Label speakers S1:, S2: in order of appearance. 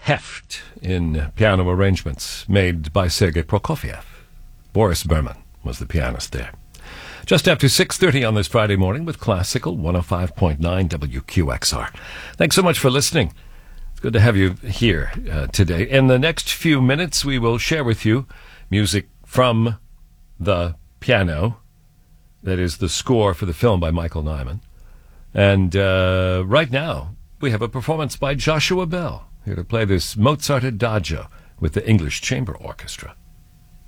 S1: heft in piano arrangements made by Sergei Prokofiev. Boris Berman was the pianist there. Just after 6:30 on this Friday morning with Classical 105.9 WQXR. Thanks so much for listening. It's good to have you here today. In the next few minutes, we will share with you music from the piano. That is the score for the film by Michael Nyman. And right now, we have a performance by Joshua Bell, here to play this Mozart Adagio with the English Chamber Orchestra.